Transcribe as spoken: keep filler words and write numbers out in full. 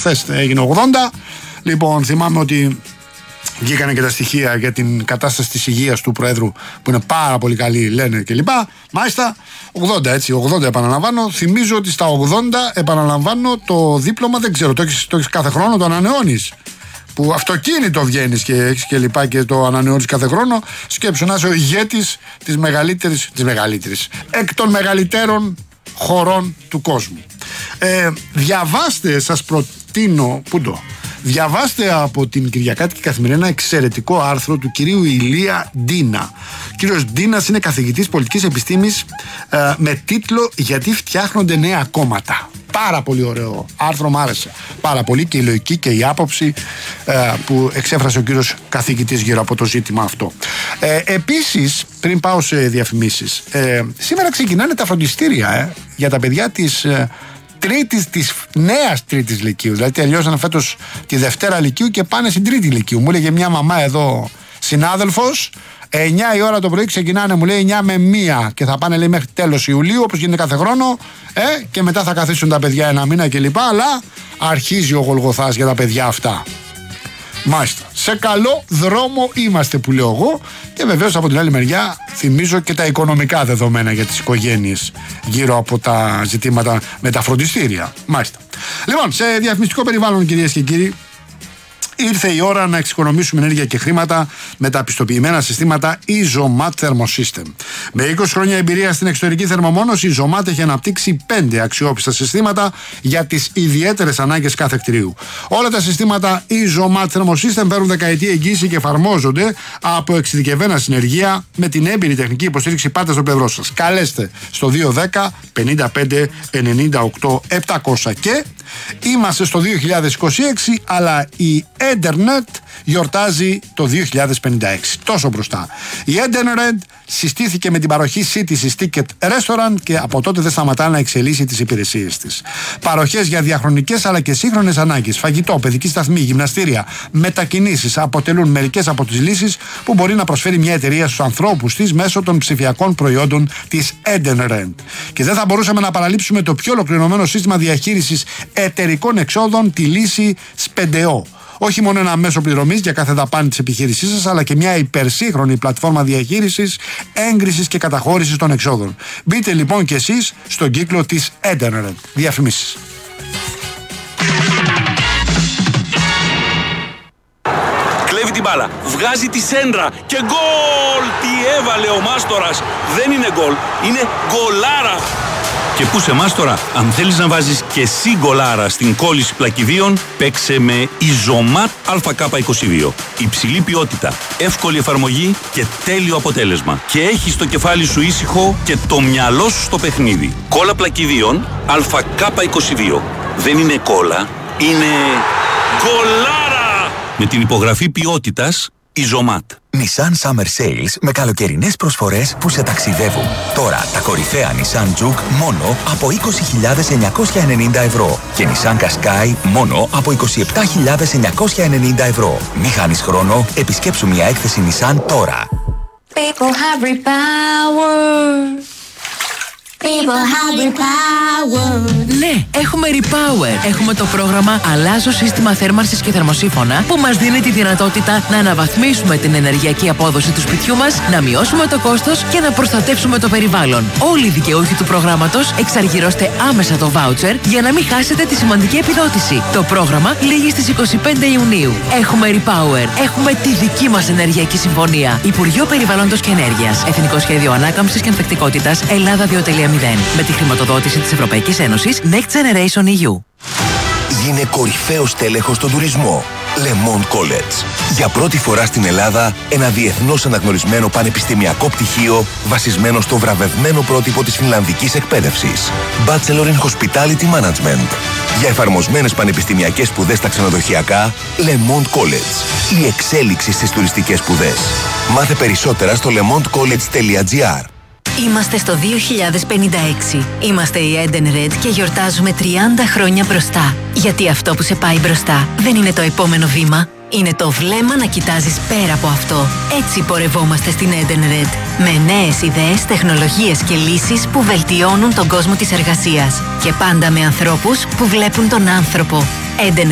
χθες έγινε ογδόντα. Λοιπόν, θυμάμαι ότι βγήκανε και τα στοιχεία για την κατάσταση της υγείας του Προέδρου που είναι πάρα πολύ καλή, λένε κλπ. Μάλιστα, ογδόντα έτσι, ογδόντα επαναλαμβάνω. Θυμίζω ότι στα ογδόντα επαναλαμβάνω το δίπλωμα, δεν ξέρω, το έχεις, το έχεις κάθε χρόνο, το ανανεώνεις. Που αυτοκίνητο βγαίνεις και έχεις και λοιπά και το ανανεώνεις κάθε χρόνο. Σκέψου να είσαι ο ηγέτης της μεγαλύτερης, της μεγαλύτερης, εκ των μεγαλύτερων χωρών του κόσμου. Ε, διαβάστε, σας προτείνω, πού το, διαβάστε από την Κυριακάτικη Καθημερινή ένα εξαιρετικό άρθρο του κυρίου Ηλία Ντίνα. Ο κύριος Ντίνας είναι καθηγητής πολιτικής επιστήμης ε, με τίτλο «Γιατί φτιάχνονται νέα κόμματα». Πάρα πολύ ωραίο άρθρο, μου άρεσε πάρα πολύ και η λογική και η άποψη ε, που εξέφρασε ο κύριος καθηγητής γύρω από το ζήτημα αυτό. Ε, επίσης, πριν πάω σε διαφημίσεις, ε, σήμερα ξεκινάνε τα φροντιστήρια ε, για τα παιδιά της ε, τρίτης, της νέας τρίτης λυκείου. Δηλαδή τελειώσαν φέτος τη Δευτέρα λυκείου και πάνε στην τρίτη λυκείου. Μου έλεγε μια μαμά εδώ, συνάδελφος, εννιά η ώρα το πρωί ξεκινάνε, μου λέει, εννιά με μία και θα πάνε, λέει, μέχρι τέλος Ιουλίου, όπως γίνεται κάθε χρόνο, ε, και μετά θα καθίσουν τα παιδιά ένα μήνα κλπ. Αλλά αρχίζει ο Γολγοθάς για τα παιδιά αυτά. Μάλιστα. Σε καλό δρόμο είμαστε, που λέω εγώ, και βεβαίως από την άλλη μεριά θυμίζω και τα οικονομικά δεδομένα για τις οικογένειες γύρω από τα ζητήματα με τα φροντιστήρια. Μάλιστα. Λοιπόν, σε διαφημιστικό περιβάλλον, κυρίες και κύριοι, ήρθε η ώρα να εξοικονομήσουμε ενέργεια και χρήματα με τα πιστοποιημένα συστήματα Isomat Thermosystem. Με είκοσι χρόνια εμπειρία στην εξωτερική θερμομόνωση, η Isomat έχει αναπτύξει πέντε αξιόπιστα συστήματα για τις ιδιαίτερες ανάγκες κάθε κτηρίου. Όλα τα συστήματα Isomat Thermosystem παίρνουν δεκαετή εγγύηση και εφαρμόζονται από εξειδικευμένα συνεργεία με την έμπειρη τεχνική υποστήριξη πάντα στο πλευρό σας. Καλέστε στο δύο ένα μηδέν πενήντα πέντε ενενήντα οκτώ επτακόσια και είμαστε στο δύο χιλιάδες είκοσι έξι, αλλά η Edenred γιορτάζει το δύο χιλιάδες πενήντα έξι. Τόσο μπροστά. Η Edenred συστήθηκε με την παροχή Cities Ticket Restaurant και από τότε δεν σταματά να εξελίσσει τις υπηρεσίες της. Παροχές για διαχρονικές αλλά και σύγχρονες ανάγκες, φαγητό, παιδική σταθμή, γυμναστήρια, μετακινήσεις αποτελούν μερικές από τις λύσεις που μπορεί να προσφέρει μια εταιρεία στους ανθρώπους της μέσω των ψηφιακών προϊόντων της Edenred. Και δεν θα μπορούσαμε να παραλείψουμε το πιο ολοκληρωμένο σύστημα διαχείρισης εταιρικών εξόδων, τη λύση Σπεντεό. Όχι μόνο ένα μέσο πληρωμής για κάθε δαπάνη της επιχείρησής σας, αλλά και μια υπερσύγχρονη πλατφόρμα διαχείρισης, έγκρισης και καταχώρησης των εξόδων. Μπείτε λοιπόν και εσείς στον κύκλο της Edenred. Διαφημίσεις. Κλέβει την μπάλα, βγάζει τη σέντρα και γκολ! Τι έβαλε ο Μάστορας! Δεν είναι γκολ, είναι γκολάρα! Και πού σε Μάστορα, αν θέλεις να βάζεις και εσύ γκολάρα στην κόλληση πλακιδίων, παίξε με Isomat Α Κ είκοσι δύο. Υψηλή ποιότητα, εύκολη εφαρμογή και τέλειο αποτέλεσμα. Και έχεις το κεφάλι σου ήσυχο και το μυαλό σου στο παιχνίδι. Κόλλα πλακιδίων Α Κ είκοσι δύο. Δεν είναι κόλλα, είναι γκολάρα! Με την υπογραφή ποιότητας Isomat. Nissan Summer Sales με καλοκαιρινές προσφορές που σε ταξιδεύουν. Τώρα τα κορυφαία Nissan Juke μόνο από είκοσι χιλιάδες εννιακόσια ενενήντα ευρώ και Nissan Qashqai μόνο από είκοσι επτά χιλιάδες εννιακόσια ενενήντα ευρώ. Μη χάνεις χρόνο, επισκέψου μια έκθεση Nissan τώρα. People have repower. People have repower. Ναι, έχουμε Repower. Έχουμε το πρόγραμμα Αλλάζω σύστημα θέρμανσης και θερμοσύφωνα που μας δίνει τη δυνατότητα να αναβαθμίσουμε την ενεργειακή απόδοση του σπιτιού μας, να μειώσουμε το κόστος και να προστατεύσουμε το περιβάλλον. Όλοι οι δικαιούχοι του προγράμματος εξαργυρώστε άμεσα το voucher για να μην χάσετε τη σημαντική επιδότηση. Το πρόγραμμα λήγει στις είκοσι πέντε Ιουνίου. Έχουμε Repower. Έχουμε τη δική μας ενεργειακή συμφωνία. Υπουργείο Περιβάλλοντος και Ενέργειας. Εθνικό Σχέδιο Ανάκαμψης και Ανθεκτικότητας Ελλάδα δύο κόμμα μηδέν. Με τη χρηματοδότηση της Ευρωπαϊκής Ένωσης Next Generation ι γιου. Γίνε κορυφαίος τέλεχος στον τουρισμό. Le Monde College. Για πρώτη φορά στην Ελλάδα, ένα διεθνώς αναγνωρισμένο πανεπιστημιακό πτυχίο βασισμένο στο βραβευμένο πρότυπο της φινλανδικής εκπαίδευσης. Bachelor in Hospitality Management. Για εφαρμοσμένες πανεπιστημιακές σπουδές στα ξενοδοχειακά, Le Monde College. Η εξέλιξη στις τουριστικές σπουδές. Μάθε περισσότερα στο lemondecollege τελεία gr. Είμαστε στο δύο χιλιάδες πενήντα έξι. Είμαστε η Edenred και γιορτάζουμε τριάντα χρόνια μπροστά. Γιατί αυτό που σε πάει μπροστά δεν είναι το επόμενο βήμα. Είναι το βλέμμα να κοιτάζεις πέρα από αυτό. Έτσι πορευόμαστε στην Edenred. Με νέες ιδέες, τεχνολογίες και λύσεις που βελτιώνουν τον κόσμο της εργασίας. Και πάντα με ανθρώπους που βλέπουν τον άνθρωπο. Edenred.